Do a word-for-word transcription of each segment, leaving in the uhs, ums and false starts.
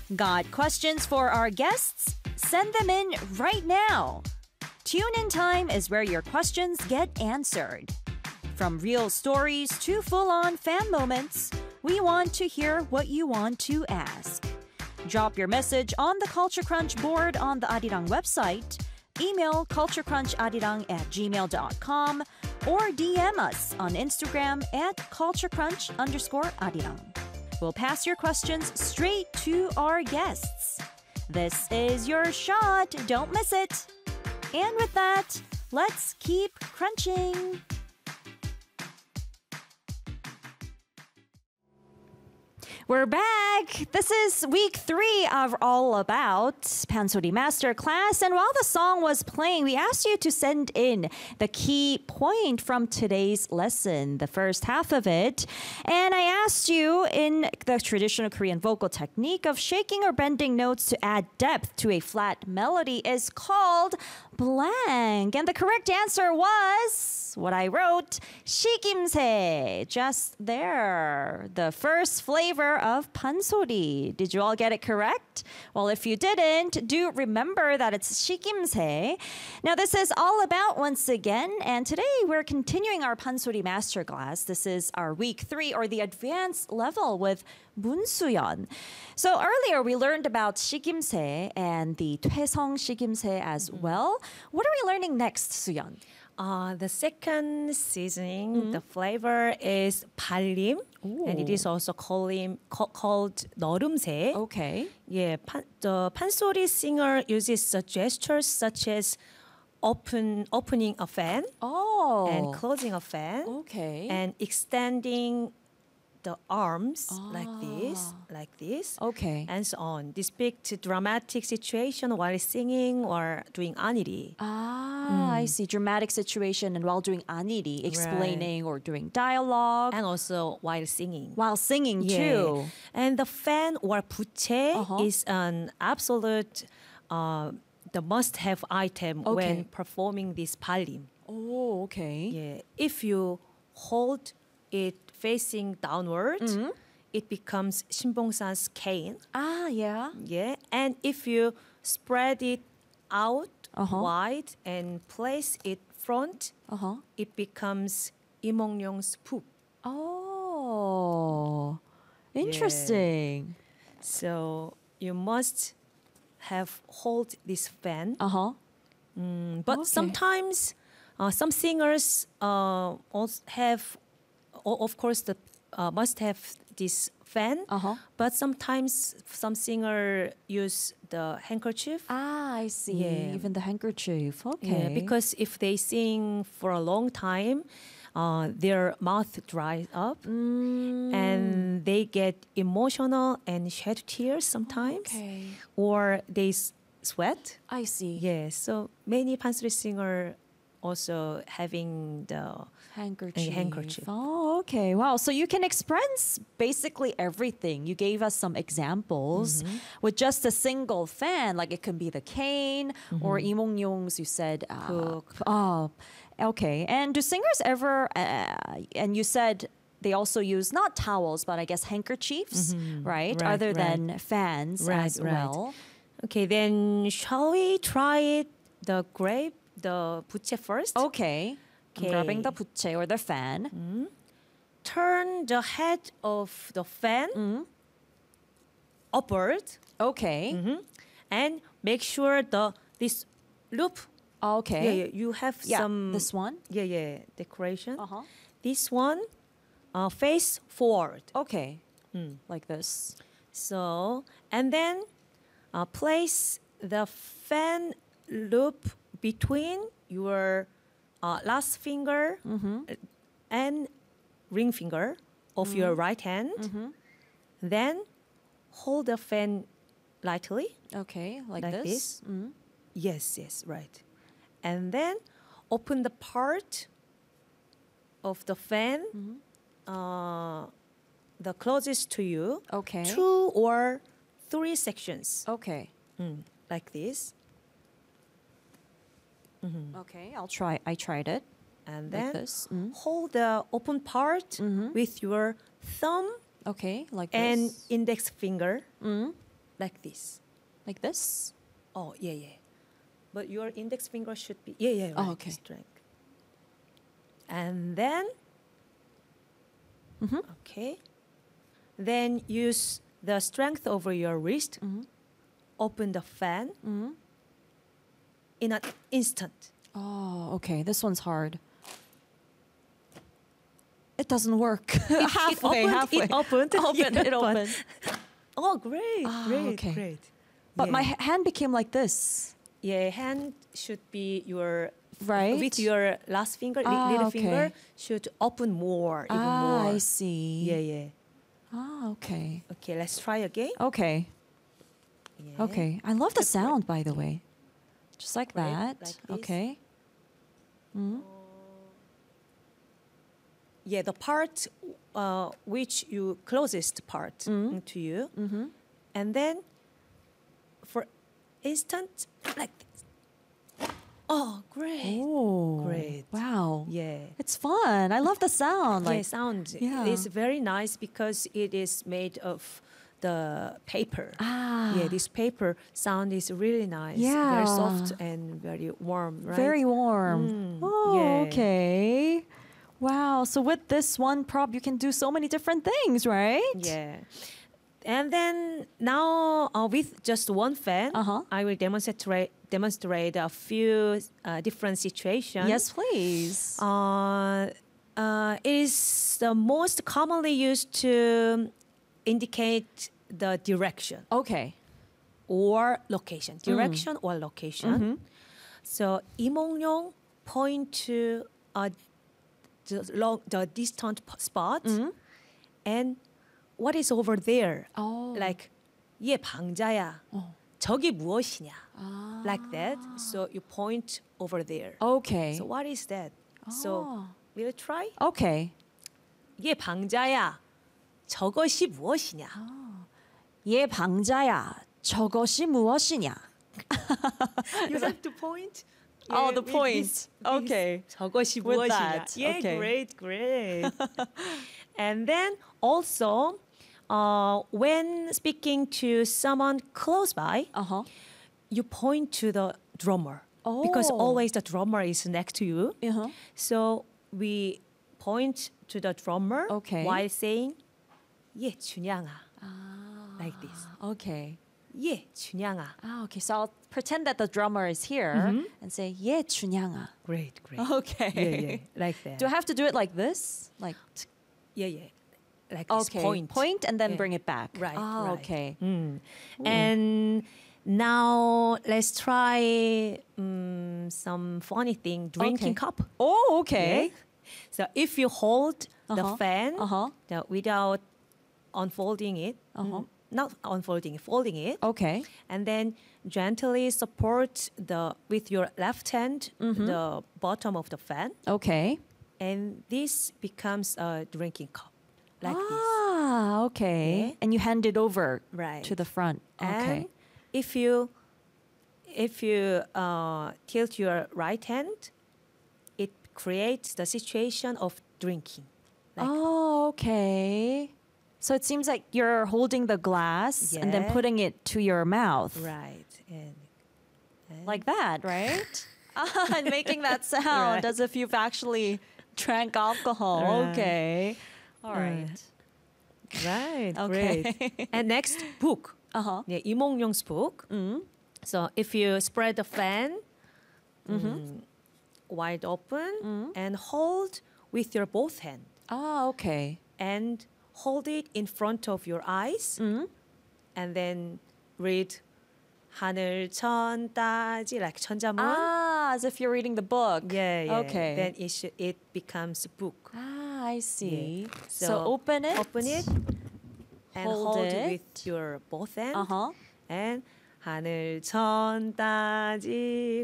Got questions for our guests? Send them in right now. Tune in time is where your questions get answered. From real stories to full-on fan moments, we want to hear what you want to ask. Drop your message on the Culture Crunch board on the Arirang website, email culturecruncharirang at gmail dot com, or D M us on Instagram at culturecrunch underscore arirang. We'll pass your questions straight to our guests. This is your shot. Don't miss it. And with that, let's keep crunching. We're back. This is week three of All About Pansori Masterclass. And while the song was playing, we asked you to send in the key point from today's lesson, the first half of it. And I asked you in the traditional Korean vocal technique of shaking or bending notes to add depth to a flat melody is called blank. And the correct answer was what I wrote, shikimse. Just there. The first flavor of pansori. Did you all get it correct? Well, if you didn't, do remember that it's shikimse. Now, this is all about once again, and today we're continuing our pansori masterclass. This is our week three, or the advanced level with Munsuyeon. So earlier we learned about shikimse and the 퇴성 shikimse as well. What are we learning next, Suyeon? Uh, the second seasoning, mm-hmm. the flavor is 발림, and it is also called, called 너름새. Okay. Yeah, pan, the pansori singer uses uh, gestures such as open, opening a fan, oh. and closing a fan, okay. and extending the arms ah. like this, like this, okay, and so on. Depict dramatic situation while singing or doing aniri. Ah, mm. I see. Dramatic situation and while doing aniri, explaining right. or doing dialogue. And also while singing. While singing yeah. too. And the fan or 부채 uh-huh. is an absolute, uh, the must-have item okay. when performing this 발림. Oh, okay. Yeah. If you hold it facing downward, mm-hmm. it becomes 신봉산's cane. Ah, yeah. Yeah. And if you spread it out uh-huh. wide and place it front, uh-huh. it becomes 이몽룡's poop. Oh, interesting. Yeah. So you must have hold this fan. Uh-huh. Mm, but okay. sometimes uh, some singers uh, also have of course, the uh, must have this fan, uh-huh. but sometimes some singer use the handkerchief. Ah, I see. Yeah. Even the handkerchief. Okay. Yeah, because if they sing for a long time, uh, their mouth dries up, mm. and they get emotional and shed tears sometimes, okay. or they s- sweat. I see. Yeah, so many pansori singer also having the handkerchief. handkerchief. Oh, okay. Wow. So you can express basically everything. You gave us some examples mm-hmm. with just a single fan, like it can be the cane mm-hmm. or 이몽룡's, you said. Uh, oh, okay. And do singers ever, uh, and you said they also use not towels, but I guess handkerchiefs, mm-hmm. right? right? Other right. than fans right, as right. well. Okay, then shall we try it, the grape? The 부채 first. Okay. okay. I'm grabbing the 부채 or the fan. Mm. Turn the head of the fan mm. upward. Okay. Mm-hmm. And make sure the this loop. Okay. Yeah, yeah, you have yeah, some. This one? Yeah, yeah. Decoration. Uh-huh. This one, uh, face forward. Okay. Mm. Like this. So, and then uh, place the fan loop between your uh, last finger mm-hmm. and ring finger of mm-hmm. your right hand. Mm-hmm. Then hold the fan lightly. Okay, like, like this? this. Mm-hmm. Yes, yes, right. And then open the part of the fan, mm-hmm. uh, the closest to you. Okay. Two or three sections. Okay. Mm, like this. Mm-hmm. Okay, I'll try. I tried it. And then like this. Mm-hmm. hold the open part mm-hmm. with your thumb. Okay, like and this. index finger. Mm-hmm. like this. Like this? Oh, yeah, yeah. But your index finger should be, yeah, yeah, right. Oh, okay. Strength. And then, Mm-hmm. okay. Then use the strength over your wrist. Mm-hmm. Open the fan Mm-hmm. in an instant. Oh, okay. This one's hard. It doesn't work. halfway, it opened, halfway. It opened. Opened, Yeah, it but- opened. Oh, great, Ah, great, okay. great. But yeah. my h- hand became like this, yeah, hand should be your right? with your last finger, li- Ah, little okay. finger should open more, even ah, more. I see. Yeah, yeah. Ah, okay. Okay, let's try again. Okay. Yeah. Okay. I love the sound, by the way. Just like Right, that. like this. Okay. Mm. Yeah, the part uh, which you closest part Mm. to you, Mm-hmm. and then for instant like this. Oh, great! Oh, Great. Wow. Yeah. It's fun. I love the sound. yeah, Like, sound yeah. is very nice because it is made of the paper. ah, Yeah, this paper sound is really nice. Yeah. Very soft and very warm, right? very warm. Mm, Oh, yeah. okay. Wow. So with this one prop, you can do so many different things, right? Yeah. And then now uh, with just one fan, Uh-huh. I will demonstrate demonstrate a few uh, different situations. Yes, please. Uh, uh, it is the most commonly used to indicate the direction Okay. or location. Direction or location. Mhm. So 이몽룡 point to a the, long, the distant p- spot, Mhm. and what is over there? Oh. Like 얘 방자야. Oh. 저기 무엇이냐? Ah. Like that. So you point over there. Okay. So what is that? So Oh. we'll try. Okay. 얘 방자야. 저것이 무엇이냐? 얘 방자야. 저것이 무엇이냐? You have to point. Oh, the with point. this- Okay. this. 저것이 With 무엇이냐? that. Yeah, Okay. great, great. And then also, uh, when speaking to someone close by, Uh-huh. you point to the drummer because Oh. always the drummer is next to you. Uh-huh. So we point to the drummer Okay. while saying, "예, 준양아," like this. Okay. 예, 준양아. Ah, okay. So I'll pretend that the drummer is here and say, 예, 준양아. Great, great. Okay. Yeah, yeah, like that. Do I have to do it like this? Like, t- Yeah, yeah, like this okay. point. Point and then Yeah. bring it back. Right, Ah, right. okay. Mm. And now let's try um, some funny thing. Drinking Okay. cup. Oh, okay. Yeah. So if you hold Uh-huh. the fan Uh-huh. the, without unfolding it, Uh-huh. mm, not unfolding, folding it, Okay. and then gently support the with your left hand Mm-hmm. the bottom of the fan, Okay. and this becomes a drinking cup, like this. Ah, okay. Yeah. And you hand it over Right. to the front. Okay. And if you if you uh, tilt your right hand, it creates the situation of drinking. Like, Oh, okay. So it seems like you're holding the glass and then Yeah. putting it to your mouth. right. And, and Like that, right? Ah, and making that sound Right. as if you've actually drank alcohol. Right. Okay. All Right. right. right. Okay. Great. And next, book. Uh-huh. Yeah, 이몽룡's book. Mm. So if you spread the fan mm, wide open Mm. and hold with your both hand Ah, okay. and hold it in front of your eyes Mm. and then read 하늘 천 따지 like 천자문. Ah, as if you're reading the book. Yeah, yeah. Okay. Then it should, it becomes a book. Ah, I see. So, So, open it. Open it and Hold hold, it. with your both hands. Uh-huh. And 하늘 천 따지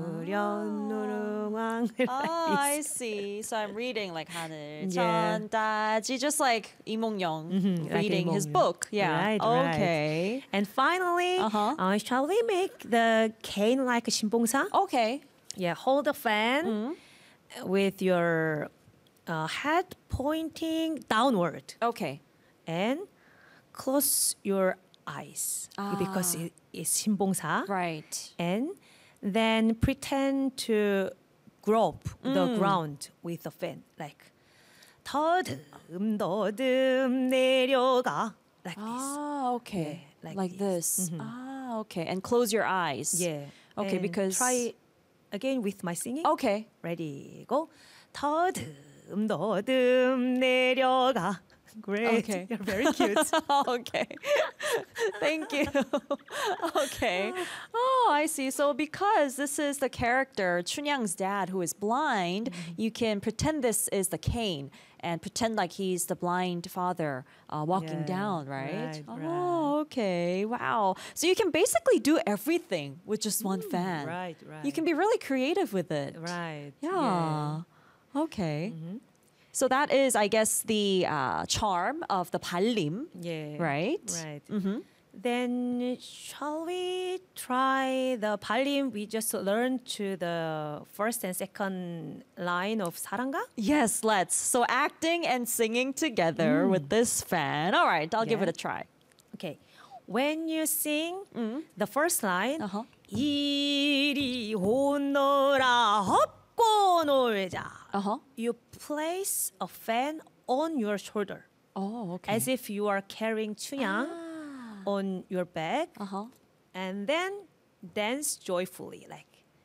거무련 누룽왕. Oh, I see. So I'm reading like 하늘 Yeah. 천다지, just like 이몽룡 Mhm, like reading his 이몽룡. book. Yeah. Right, right. Okay. And finally, Uh-huh. uh, shall we make the cane like a 신봉사? Okay. Yeah, hold the fan Mm-hmm. with your uh, head pointing downward Okay. and close your eyes Ah. because it is 신봉사. Right. And then pretend to grope the Mm. ground with the fan, like 더듬 더듬 내려가, like Ah, okay. Yeah, like like this. this. Mhm. Ah, okay. And close your eyes. this. Yeah. Okay, And because try again with my singing. Okay. Ready, go. 더듬 더듬 내려가. Great. Okay. You're very cute. okay. Thank you. okay. Oh, I see. So because this is the character, Chunyang's dad, who is blind, you can pretend this is the cane and pretend like he's the blind father uh, walking Yeah, down, right? right, oh, right. okay. Wow. So you can basically do everything with just one fan. Right, right. You can be really creative with it. Right. Yeah. Okay. Mm-hmm. So that is, I guess, the uh, charm of the 발림, Yeah. right? Right. Mm-hmm. Then shall we try the 발림 we just learned to the first and second line of 사랑가? Yes, let's. So acting and singing together with this fan. All right, I'll give Yeah. it a try. Okay. When you sing the first line, Uh-huh. 이리 오너라 헛고 놀자. Uh-huh. You place a fan on your shoulder Oh, okay. as if you are carrying 춘향 Ah. on your back, Uh-huh. and then dance joyfully like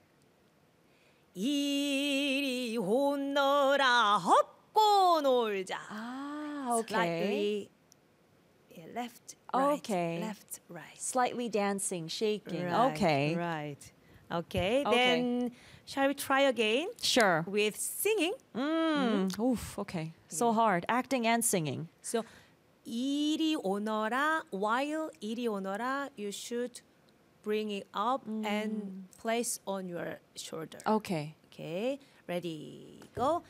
이리 오너라 헛고 놀자. Ah, okay. Slightly yeah, left, right, Okay. left, right. Slightly dancing, shaking. Right, Okay. Right. Okay. Okay. Then shall we try again Sure. with singing? Mm. Oof, okay. So hard. Acting and singing. So 이리 오너라, while 이리 오너라, you should bring it up and place on your shoulder. Okay. Okay, ready, go.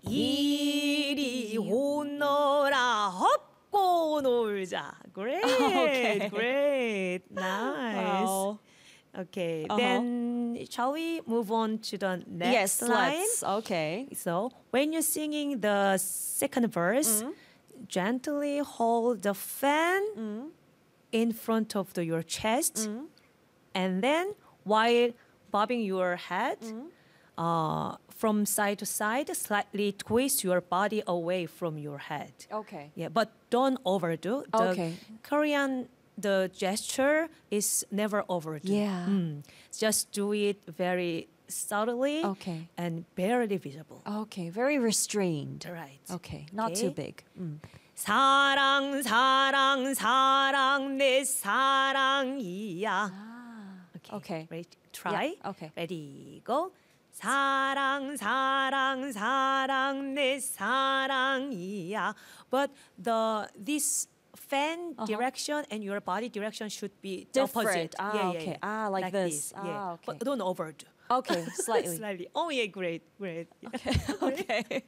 이리 오너라 헛고 놀자. Great, Okay. great, nice. Wow. Okay, Uh-huh. then shall we move on to the next Yes, line? let's. Okay. So when you're singing the second verse, gently hold the fan in front of the, your chest, and then while bobbing your head uh, from side to side, slightly twist your body away from your head. Okay. Yeah, but don't overdo. The Okay. Korean, the gesture is never overdue. Yeah. Mm. Just do it very subtly Okay. and barely visible. Okay. Very restrained. Right. Okay. Not too Okay. big. Mm. 사랑 사랑 사랑 내 사랑이야. Okay. Ready? Try. Yeah, okay. Ready? Go. 사랑 사랑 사랑 내 사랑이야. But the this fan direction and your body direction should be Different. opposite. Ah, yeah, yeah, okay. yeah. Ah, like this. yeah. Ah, okay. But don't overdo. Okay. Slightly. Slightly. Oh yeah, great, great. Okay. okay.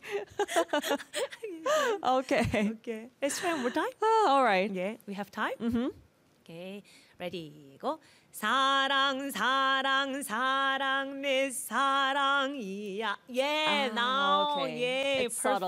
okay. Okay. Let's try one more time. Ah, all right. Yeah, we have time. Mm-hmm. Okay, ready, go. 사랑 사랑 사랑 내 사랑이야. Yeah, Ah, now, okay. yeah, It's subtle.